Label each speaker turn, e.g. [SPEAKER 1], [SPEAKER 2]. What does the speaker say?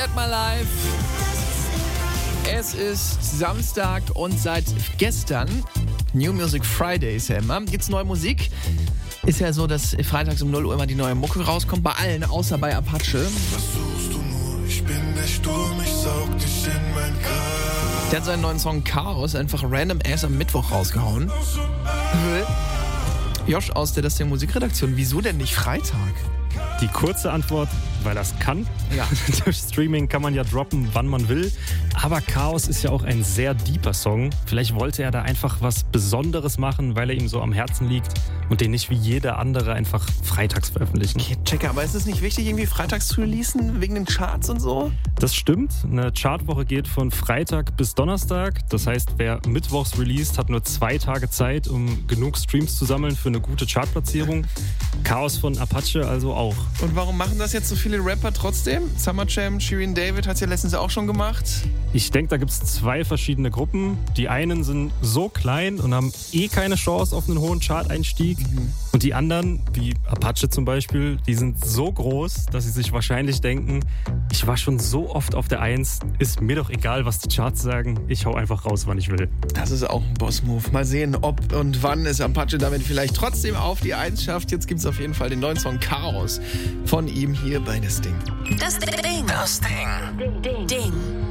[SPEAKER 1] at My Life. Es ist Samstag und seit gestern New Music Friday ist ja immer. Gibt's neue Musik? Ist ja so, dass freitags um 0 Uhr immer die neue Mucke rauskommt. Bei allen, außer bei Apache.
[SPEAKER 2] Was suchst du nur? Ich bin der Sturm, ich saug dich in mein Kreis.
[SPEAKER 1] Der hat seinen neuen Song Chaos einfach random ass am Mittwoch rausgehauen. Josh aus der Das Ding Musikredaktion, wieso denn nicht Freitag?
[SPEAKER 3] Die kurze Antwort, weil das kann.
[SPEAKER 1] Ja.
[SPEAKER 3] Durch Streaming kann man ja droppen, wann man will. Aber Chaos ist ja auch ein sehr deeper Song. Vielleicht wollte er da einfach was Besonderes machen, weil er ihm so am Herzen liegt und den nicht wie jeder andere einfach freitags veröffentlichen.
[SPEAKER 1] Okay, checker, aber ist es nicht wichtig, irgendwie freitags zu releasen, wegen den Charts und so?
[SPEAKER 3] Das stimmt. Eine Chartwoche geht von Freitag bis Donnerstag. Das heißt, wer mittwochs released, hat nur 2 Tage Zeit, um genug Streams zu sammeln für eine gute Chartplatzierung. Chaos von Apache also auch.
[SPEAKER 1] Und warum machen das jetzt so viele Rapper trotzdem? Summer Jam, Shirin David hat es ja letztens auch schon gemacht.
[SPEAKER 3] Ich denke, da gibt es 2 verschiedene Gruppen. Die einen sind so klein und haben keine Chance auf einen hohen Chart-Einstieg. Und die anderen, wie Apache zum Beispiel, die sind so groß, dass sie sich wahrscheinlich denken, ich war schon so oft auf der 1, ist mir doch egal, was die Charts sagen, ich hau einfach raus, wann ich will.
[SPEAKER 1] Das ist auch ein Boss-Move. Mal sehen, ob und wann es Apache damit vielleicht trotzdem auf die 1 schafft. Jetzt gibt es auf jeden Fall den neuen Song Chaos von ihm hier bei Das Ding.
[SPEAKER 4] Das Ding.
[SPEAKER 2] Das Ding.
[SPEAKER 4] Ding.